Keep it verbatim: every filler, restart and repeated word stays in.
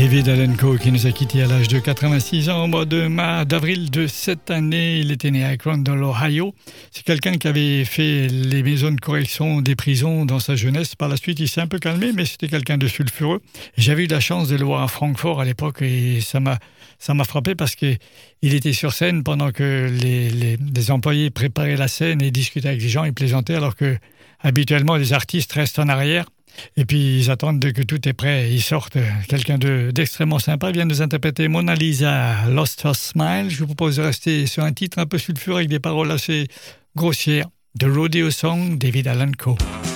David Allan Coe qui nous a quittés à l'âge de quatre-vingt-six ans au mois de mars, d'avril de cette année. Il était né à Akron dans l'Ohio. C'est quelqu'un qui avait fait les maisons de correction des prisons dans sa jeunesse. Par la suite, il s'est un peu calmé, mais c'était quelqu'un de sulfureux. Et j'avais eu la chance de le voir à Francfort à l'époque et ça m'a, ça m'a frappé parce qu'il était sur scène pendant que les, les, les employés préparaient la scène et discutaient avec les gens, ils plaisantaient alors que habituellement les artistes restent en arrière. Et puis ils attendent que tout est prêt, ils sortent. Quelqu'un de, d'extrêmement sympa vient de nous interpréter Mona Lisa, Lost Her Smile. Je vous propose de rester sur un titre un peu sulfureux avec des paroles assez grossières. The Rodeo Song, David Allan Coe.